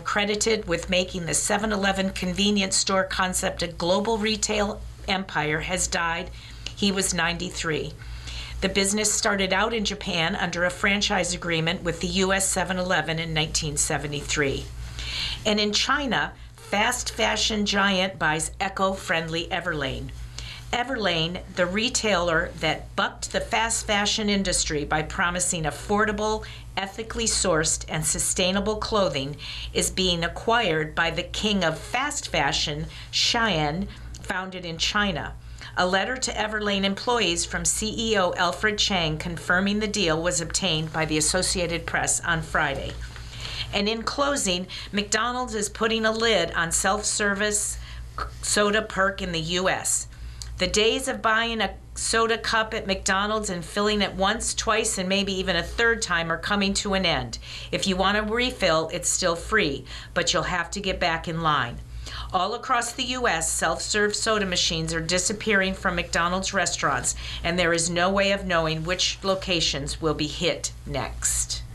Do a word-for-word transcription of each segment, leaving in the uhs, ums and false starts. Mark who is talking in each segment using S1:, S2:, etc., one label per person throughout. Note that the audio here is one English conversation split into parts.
S1: credited with making the seven eleven convenience store concept a global retail empire, has died. He was ninety-three. The business started out in Japan under a franchise agreement with the U S seven eleven in nineteen seventy-three. And in China, fast fashion giant buys eco-friendly Everlane. Everlane, the retailer that bucked the fast fashion industry by promising affordable, ethically sourced, and sustainable clothing, is being acquired by the king of fast fashion, Shein, founded in China. A letter to Everlane employees from C E O Alfred Chang confirming the deal was obtained by the Associated Press on Friday. And in closing, McDonald's is putting a lid on self-service soda perk in the U S The days of buying a soda cup at McDonald's and filling it once, twice, and maybe even a third time are coming to an end. If you want a refill, it's still free, but you'll have to get back in line. All across the U S, self-serve soda machines are disappearing from McDonald's restaurants, and there is no way of knowing which locations will be hit next.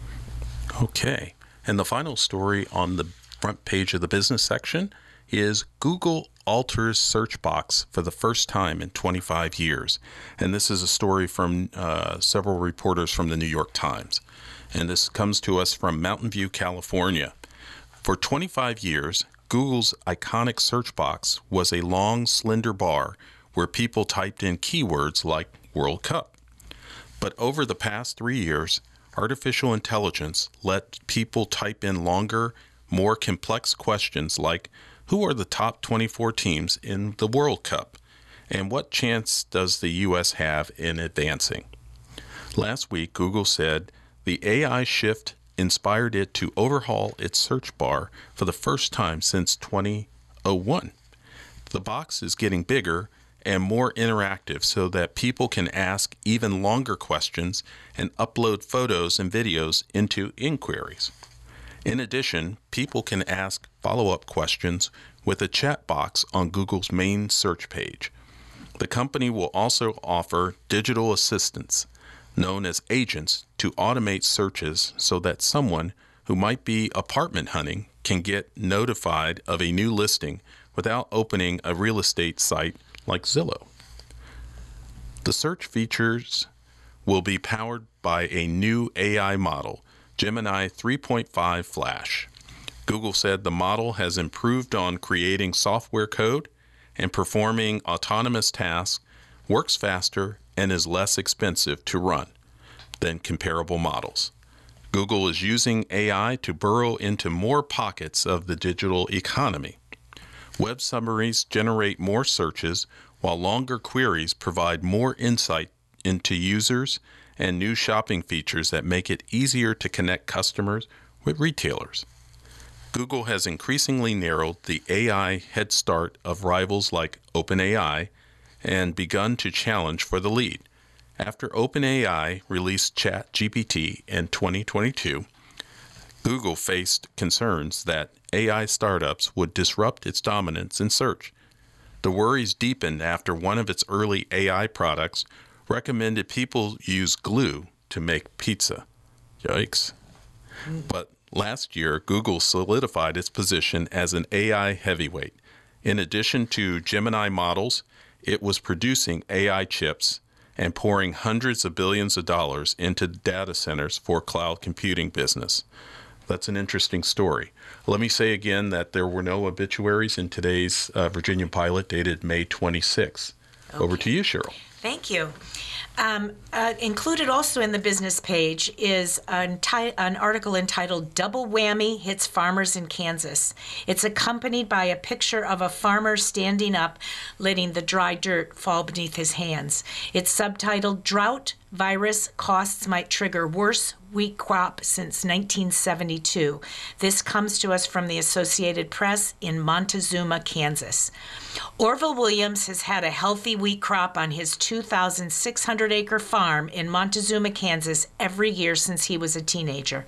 S2: Okay, and the final story on the front page of the business section is Google alters search box for the first time in twenty-five years. And this is a story from uh, several reporters from the New York Times. And this comes to us from Mountain View, California. For twenty-five years, Google's iconic search box was a long, slender bar where people typed in keywords like World Cup. But over the past three years, artificial intelligence let people type in longer, more complex questions like, who are the top twenty-four teams in the World Cup? And what chance does the U S have in advancing? Last week, Google said the A I shift inspired it to overhaul its search bar for the first time since two thousand one. The box is getting bigger and more interactive so that people can ask even longer questions and upload photos and videos into inquiries. In addition, people can ask follow-up questions with a chat box on Google's main search page. The company will also offer digital assistants, known as agents, to automate searches so that someone who might be apartment hunting can get notified of a new listing without opening a real estate site like Zillow. The search features will be powered by a new A I model, Gemini three point five Flash. Google said the model has improved on creating software code and performing autonomous tasks, works faster, and is less expensive to run than comparable models. Google is using A I to burrow into more pockets of the digital economy. Web summaries generate more searches, while longer queries provide more insight into users and new shopping features that make it easier to connect customers with retailers. Google has increasingly narrowed the A I head start of rivals like OpenAI and begun to challenge for the lead. After OpenAI released ChatGPT in twenty twenty-two, Google faced concerns that A I startups would disrupt its dominance in search. The worries deepened after one of its early A I products recommended people use glue to make pizza. Yikes. But last year, Google solidified its position as an A I heavyweight. In addition to Gemini models, it was producing A I chips and pouring hundreds of billions of dollars into data centers for cloud computing business. That's an interesting story. Let me say again that there were no obituaries in today's uh, Virginia Pilot dated May twenty-sixth. Okay. Over to you, Cheryl.
S1: Thank you. Um, uh, included also in the business page is an, ti- an article entitled Double Whammy Hits Farmers in Kansas. It's accompanied by a picture of a farmer standing up, letting the dry dirt fall beneath his hands. It's subtitled Drought Virus Costs Might Trigger Worse Wheat Crop Since nineteen seventy-two. This comes to us from the Associated Press in Montezuma, Kansas. Orville Williams has had a healthy wheat crop on his two thousand six hundred acre farm in Montezuma, Kansas every year since he was a teenager.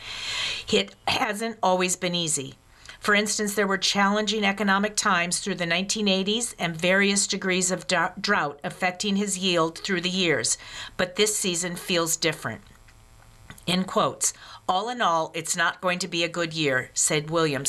S1: It hasn't always been easy. For instance, there were challenging economic times through the nineteen eighties and various degrees of drought affecting his yield through the years, but this season feels different. In quotes, all in all, it's not going to be a good year, said Williams,